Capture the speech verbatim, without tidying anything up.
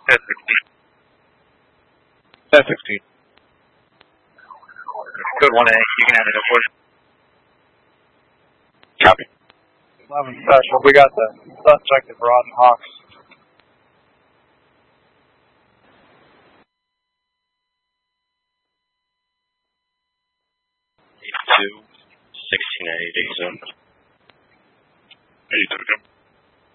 ten sixteen. ten sixteen. Code one A, you can have it, of course. Copy. eleven special, we got the suspect at Broad and Hawks. eighty-two, sixteen eighty, zone. eighty-two,